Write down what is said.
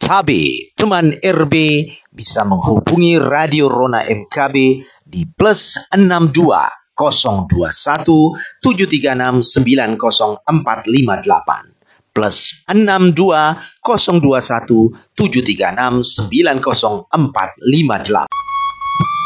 Tabe, teman RB bisa menghubungi Radio Rona MKB di +62 021 736 90458 +62 021 736 90458.